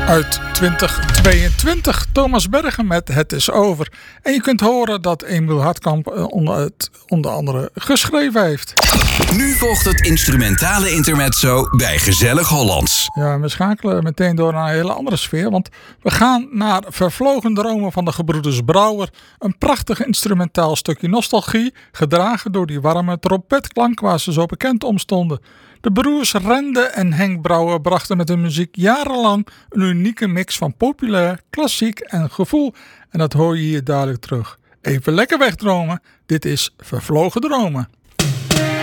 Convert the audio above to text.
uit 2022. Thomas Bergen met Het is over. En je kunt horen dat Emiel Hartkamp het onder andere geschreven heeft. Nu volgt het instrumentale intermezzo bij Gezellig Hollands. Ja, we schakelen meteen door naar een hele andere sfeer. Want we gaan naar Vervlogen Dromen van de gebroeders Brouwer. Een prachtig instrumentaal stukje nostalgie. Gedragen door die warme trompetklank waar ze zo bekend om stonden. De broers Rende en Henk Brouwer brachten met hun muziek jarenlang een unieke mix van populair, klassiek en gevoel. En dat hoor je hier duidelijk terug. Even lekker wegdromen. Dit is Vervlogen Dromen.